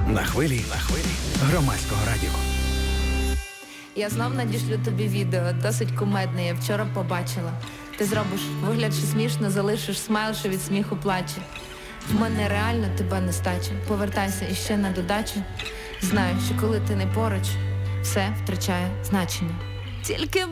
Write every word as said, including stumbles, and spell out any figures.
На хвилі, на хвилі громадського радіо. Я знов надішлю тобі відео, досить кумедне, я вчора побачила. Ти зробиш вигляд, що смішно, залишиш смайл, що від сміху плаче. В мене реально тебе нестача, повертайся іще на додачу. Знаю, що коли ти не поруч, все втрачає значення. Тільки